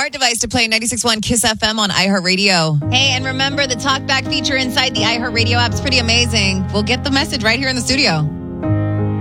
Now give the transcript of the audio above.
smart device to play 96.1 Kiss FM on iHeartRadio. Hey, and remember the TalkBack feature inside the iHeartRadio app is pretty amazing. We'll get the message right here in the studio.